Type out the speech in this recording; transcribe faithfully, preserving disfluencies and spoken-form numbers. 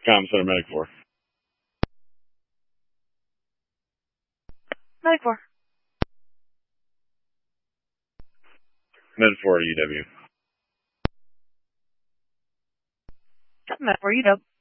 Com Center Medic four. Medic four. Med four U W. Medic four U W.